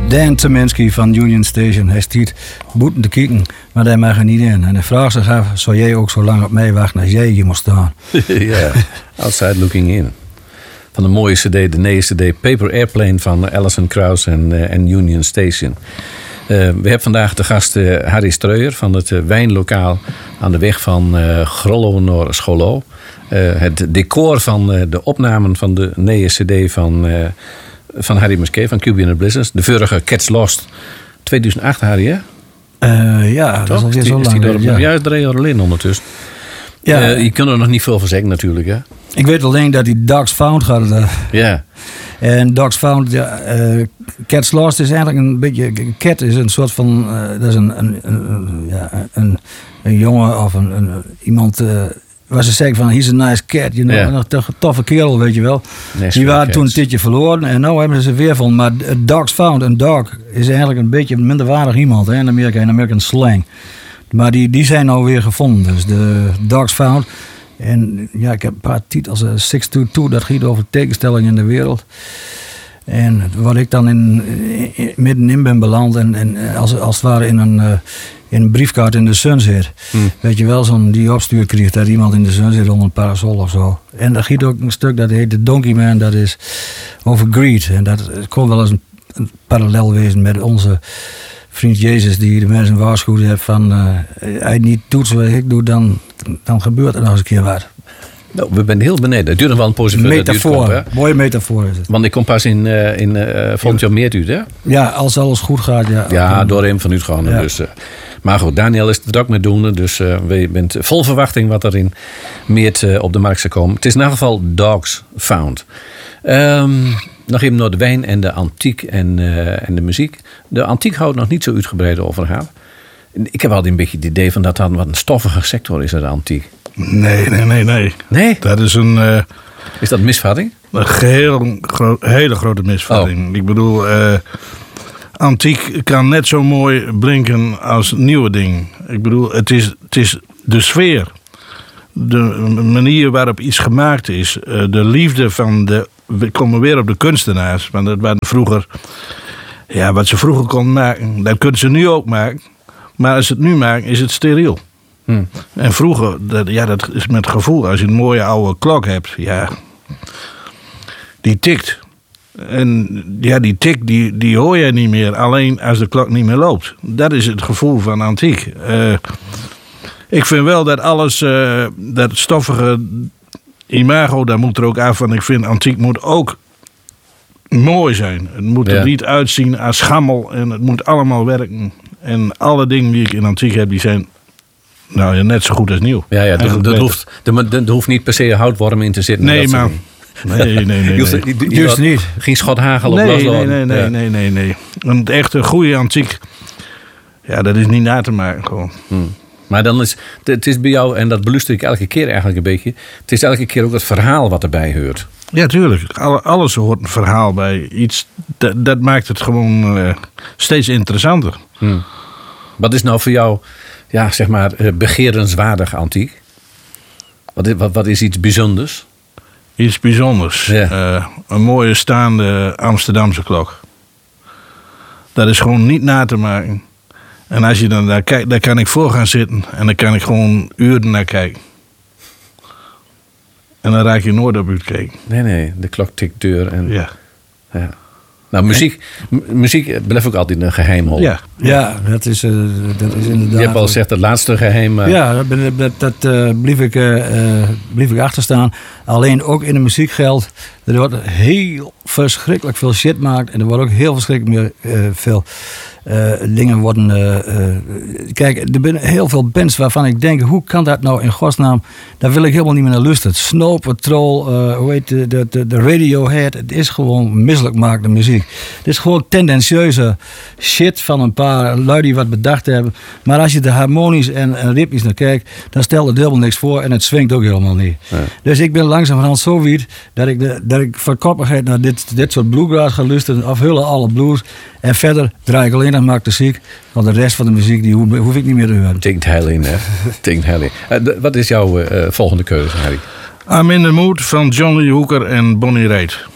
Dan Tyminski van Union Station. Hij stiet boeten te kijken, maar hij mag er niet in. En hij vraagt zich af, zou jij ook zo lang op mij wachten als jij hier moest staan? Ja, outside looking in. Van de mooie cd, de nieuwe cd Paper Airplane van Alison Krauss en Union Station. We hebben vandaag de gast Harry Streuer van het wijnlokaal aan de weg van Grollo naar Scholo. Het decor van de opnamen van de nieuwe cd van Harry Musquet van QB and the Blizzards. De vorige Cats Lost 2008, Harry, hè? Ja, dat is alweer zo lang. Ja, 3 jaar alleen ondertussen. Ja. Je kunt er nog niet veel van zeggen natuurlijk, hè? Ik weet alleen dat die Dogs Found gaat. Ja. En Dogs Found, Cats Lost is eigenlijk een beetje... Cat is een soort van... dat is een jongen of iemand... waar ze zeggen van, he's a nice cat. Een toffe kerel, weet je wel. Die waren toen een tijdje verloren. En nu hebben ze ze weer van. Maar Dogs Found, een dog, is eigenlijk een beetje een minderwaardig iemand. Hè, in American slang. Maar die zijn nou weer gevonden. Dus de Dogs Found. En ja, ik heb een paar titels. 622, dat gaat over tegenstellingen in de wereld. En waar ik dan middenin ben beland. En als het ware in een briefkaart in de sun zit. Weet je wel, zo'n die opstuur krijgt dat iemand in de sun zit onder een parasol of zo. En er giet ook een stuk dat heet The Donkey Man, dat is over greed. En dat kon wel eens een parallel wezen met onze vriend Jezus, die de mensen waarschuwd heeft van hij niet doet zoals ik doe, dan gebeurt er nog eens een keer wat. Nou, we zijn heel beneden. Het duurt nog wel een poosje voordat het uitkomt. Mooie metafoor is het. Want ik kom pas in volgend jaar meer uit, hè? Ja, als alles goed gaat, ja. Ja, door hem van uitgaan. Ja. Dus, maar goed, Daniel is er ook mee doen. Dus we bent vol verwachting wat er in meer op de markt zou komen. Het is in ieder geval Dogs Found. Nog even naar de wijn en de antiek en de muziek. De antiek houdt nog niet zo uitgebreid over gehad. Ik heb altijd een beetje het idee van dat wat een stoffige sector is, de antiek. Nee. Nee? Dat is een... Is dat een misvatting? Een hele grote misvatting. Oh. Ik bedoel, antiek kan net zo mooi blinken als nieuwe ding. Ik bedoel, het is de sfeer. De manier waarop iets gemaakt is. De liefde van de... We komen weer op de kunstenaars. Want dat waren vroeger... Ja, wat ze vroeger konden maken, dat kunnen ze nu ook maken. Maar als ze het nu maken, is het steriel. En vroeger, dat is met gevoel. Als je een mooie oude klok hebt, ja, die tikt. En ja, die tik, die hoor je niet meer. Alleen als de klok niet meer loopt. Dat is het gevoel van antiek. Ik vind wel dat alles, dat stoffige imago, daar moet er ook af. Want ik vind antiek moet ook mooi zijn. Het moet er niet uitzien als schammel. En het moet allemaal werken. En alle dingen die ik in antiek heb, die zijn... Nou ja, net zo goed als nieuw. Ja, er hoeft niet per se houtworm in te zitten. Nee, man. Nee. Juist niet. Geen schothagel op blasloden. Nee. Een echte goede antiek, ja, dat is niet na te maken gewoon. Maar dan is het is bij jou, en dat beluister ik elke keer eigenlijk een beetje... het is elke keer ook het verhaal wat erbij hoort. Ja, tuurlijk. Alles hoort een verhaal bij. Iets, dat maakt het gewoon steeds interessanter. Wat is nou voor jou... Ja, zeg maar, begerenswaardig antiek. Wat is iets bijzonders? Iets bijzonders. Ja. Een mooie staande Amsterdamse klok. Dat is gewoon niet na te maken. En als je dan daar kijkt, daar kan ik voor gaan zitten. En dan kan ik gewoon uren naar kijken. En dan raak je nooit op uitkijken. Nee, de klok tikt deur. En... Ja. Nou, muziek blijft ook altijd een geheimhol. Ja, dat is inderdaad... Je hebt al gezegd, het laatste geheim... Ja, dat blief ik achter staan. Alleen ook in de muziek geldt... er wordt heel verschrikkelijk veel shit gemaakt... en er wordt ook heel verschrikkelijk veel... dingen worden... kijk, er zijn heel veel bands waarvan ik denk... hoe kan dat nou in godsnaam... daar wil ik helemaal niet meer naar luisteren. Snow Patrol, hoe heet de Radiohead... het is gewoon misselijk gemaakte muziek. Het is gewoon tendentieuze shit... van een paar lui die wat bedacht hebben. Maar als je er harmonisch en ritmisch naar kijkt... dan stelt het helemaal niks voor... en het swingt ook helemaal niet. Ja. Dus ik ben langzamerhand zo wierd... dat ik voor koppigheid naar dit soort bluegrass ga luisteren... afhullen alle blues... En verder draai ik alleen nog maar de muziek. Want de rest van de muziek die hoef ik niet meer te horen. Tinkt heel in, hè? Tinkt heel in. Wat is jouw volgende keuze, Harry? I'm in the Mood van John Lee Hooker en Bonnie Raitt.